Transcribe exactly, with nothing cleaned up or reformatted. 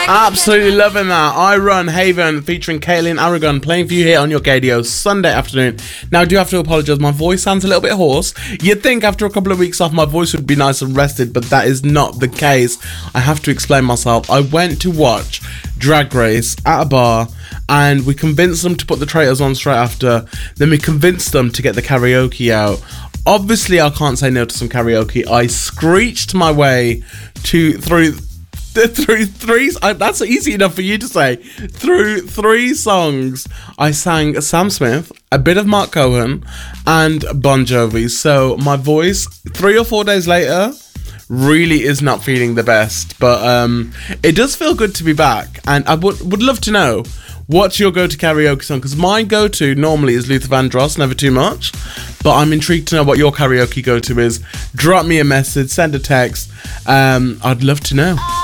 Absolutely loving that. I Run Haven featuring Kaylin Aragon playing for you here on your K D O Sunday afternoon. Now I do have to apologise, my voice sounds a little bit hoarse. You'd think after a couple of weeks off my voice would be nice and rested, but that is not the case. I have to explain myself. I went to watch Drag Race at a bar and we convinced them to put the Traitors on straight after. Then we convinced them to get the karaoke out. Obviously I can't say no to some karaoke. I screeched my way to through through three I, that's easy enough for you to say. Through three songs I sang Sam Smith, a bit of Mark Cohen and Bon Jovi. So my voice three or four days later really is not feeling the best, but um it does feel good to be back. And I would would love to know what's your go-to karaoke song, because my go-to normally is Luther Vandross, Never Too Much, but I'm intrigued to know what your karaoke go-to is. Drop me a message, send a text. um I'd love to know.